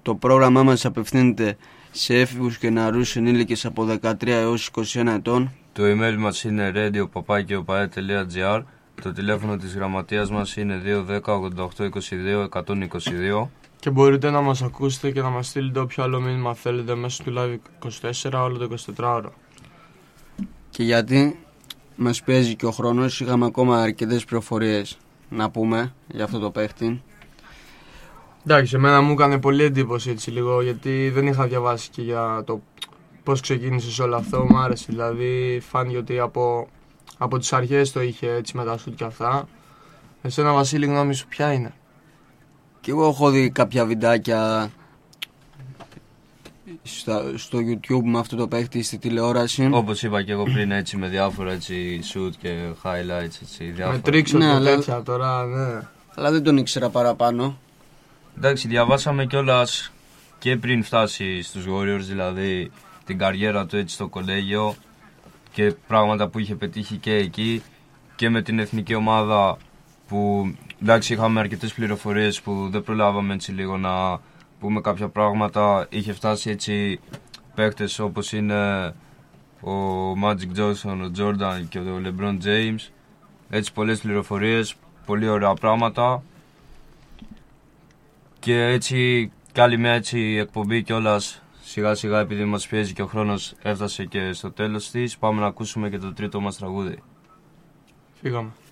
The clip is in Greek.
Το πρόγραμμά μας απευθύνεται σε έφηβους και νεαρούς ενήλικες από 13 έως 21 ετών. Το email μας είναι radio@opae.gr. Το τηλέφωνο της γραμματείας μας είναι 210 88 22 122. Και μπορείτε να μας ακούσετε και να μας στείλετε όποιο άλλο μήνυμα θέλετε μέσω του Live 24 όλο το 24ωρο. Και γιατί μας πιέζει και ο χρόνος, είχαμε ακόμα αρκετές πληροφορίες να πούμε για αυτό το παίχτη. Εντάξει, εμένα μου έκανε πολύ εντύπωση έτσι λίγο, γιατί δεν είχα διαβάσει και για το πώς ξεκίνησε όλο αυτό. Μου άρεσε, δηλαδή φάνηκε ότι από τις αρχές το είχε έτσι με τα σουτ και αυτά. Εσένα, Βασίλη, γνώμη σου ποια είναι? Και εγώ έχω δει κάποια βιντεάκια στο YouTube με αυτό το παίχτη στη τηλεόραση. Όπως είπα και εγώ πριν, έτσι με διάφορα έτσι shoot και highlights, έτσι διάφορα. Με τρίξω ναι, και τέτοια τώρα, ναι. Αλλά δεν τον ήξερα παραπάνω. Εντάξει, διαβάσαμε κιόλας και πριν φτάσει στους Warriors, δηλαδή την καριέρα του έτσι στο κολέγιο και πράγματα που είχε πετύχει και εκεί και με την εθνική ομάδα, που εντάξει είχαμε αρκετές πληροφορίες που δεν προλάβαμε έτσι λίγο να πούμε κάποια πράγματα. Είχε φτάσει έτσι παίκτες όπως είναι ο Magic Johnson, ο Jordan και ο LeBron James. Έτσι πολλές πληροφορίες, πολύ ωραία πράγματα. Και έτσι κι άλλη μια έτσι εκπομπή κιόλας, σιγά σιγά επειδή μας πιέζει και ο χρόνος έφτασε και στο τέλος της. Πάμε να ακούσουμε και το τρίτο μας τραγούδι. Φύγαμε.